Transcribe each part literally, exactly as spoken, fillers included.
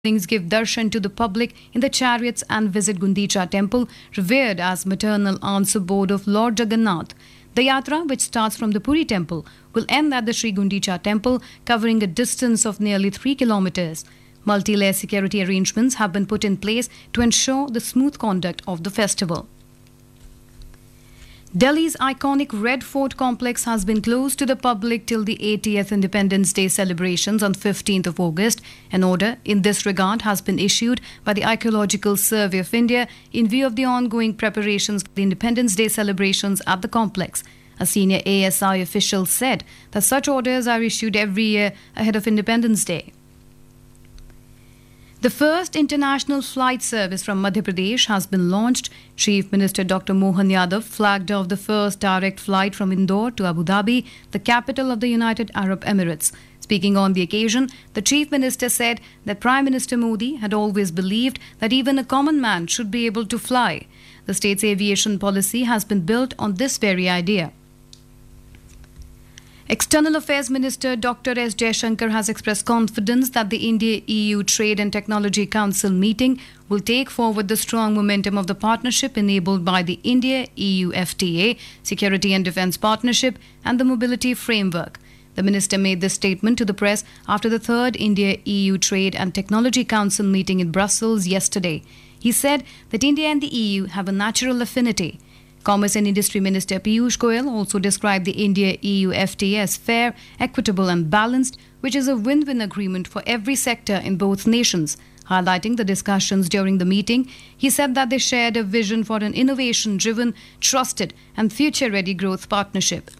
Things give darshan to the public in the chariots and visit Gundicha temple, revered as maternal aunt's abode of Lord Jagannath. The yatra, which starts from the Puri temple, will end at the Sri Gundicha temple, covering a distance of nearly three kilometers. Multi-layer security arrangements have been put in place to ensure the smooth conduct of the festival. Delhi's iconic Red Fort complex has been closed to the public till the eightieth Independence Day celebrations on fifteenth of August. An order in this regard has been issued by the Archaeological Survey of India in view of the ongoing preparations for the Independence Day celebrations at the complex. A senior A S I official said that such orders are issued every year ahead of Independence Day. The first international flight service from Madhya Pradesh has been launched. Chief Minister Doctor Mohan Yadav flagged off the first direct flight from Indore to Abu Dhabi, the capital of the United Arab Emirates. Speaking on the occasion, the Chief Minister said that Prime Minister Modi had always believed that even a common man should be able to fly. The state's aviation policy has been built on this very idea. External Affairs Minister Doctor S. Jaishankar has expressed confidence that the India E U Trade and Technology Council meeting will take forward the strong momentum of the partnership enabled by the India-E U F T A, Security and Defence Partnership and the Mobility Framework. The minister made this statement to the press after the third India-E U Trade and Technology Council meeting in Brussels yesterday. He said that India and the E U have a natural affinity. Commerce and Industry Minister Piyush Goyal also described the India-E U F T A as fair, equitable and balanced, which is a win-win agreement for every sector in both nations. Highlighting the discussions during the meeting, he said that they shared a vision for an innovation-driven, trusted and future-ready growth partnership.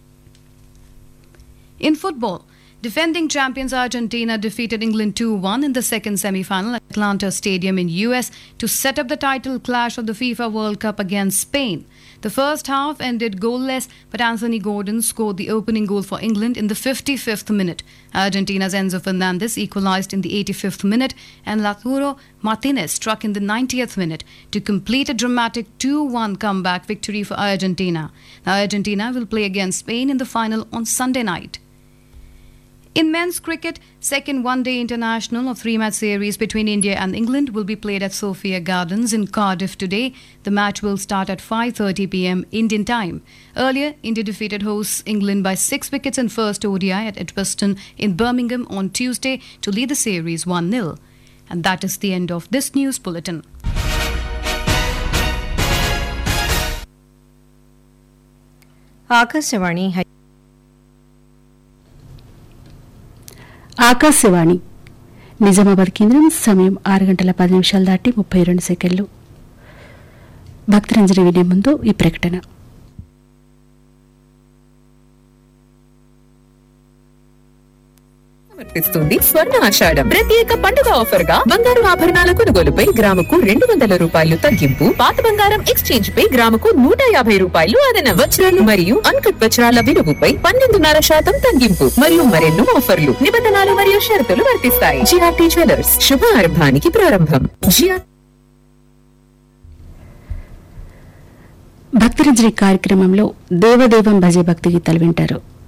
In football, defending champions Argentina defeated England two one in the second semi-final at Atlanta Stadium in U S to set up the title clash of the FIFA World Cup against Spain. The first half ended goalless, but Anthony Gordon scored the opening goal for England in the fifty-fifth minute. Argentina's Enzo Fernandez equalised in the eighty-fifth minute, and Lautaro Martinez struck in the ninetieth minute to complete a dramatic two one comeback victory for Argentina. Now Argentina will play against Spain in the final on Sunday night. In men's cricket, second one-day international of three-match series between India and England will be played at Sophia Gardens in Cardiff today. The match will start at five thirty p m Indian time. Earlier, India defeated hosts England by six wickets in first O D I at Edgbaston in Birmingham on Tuesday to lead the series one nil. And that is the end of this news bulletin. Akashvani Akashvani Nizamabad కేంద్రం సమయం ఆరు గంటల పది నిమిషాలు దాటి ముప్పై రెండు సెకండ్లు. భక్తరంజని వినే ముందు ఈ ప్రకటన. సమర్పిస్తుంది స్వర్ణ ఆషాఢం ప్రత్యేక పండుగ ఆఫర్ గా బంగారు ఆభరణాల కొనుగోలుపై గ్రాముకు రెండు వందల రూపాయలు తగ్గింపు, పాత బంగారం ఎక్స్చేంజ్ పై గ్రాముకు నూట యాభై రూపాయలు అదనం, వజ్రాలు మరియు అన్కట్ వజ్రాల విలువపై పన్నెండున్నర శాతం తగ్గింపు మరియు మరెన్నో ఆఫర్లు, నిబంధనలు మరియు షరతులు వర్తిస్తాయి. జిఆర్టీ జ్యువెలర్స్ శుభారంభానికి ప్రారంభం. భక్తరంజని కార్యక్రమంలో దేవదేవం భజే భక్తి గీతాలు వింటారు.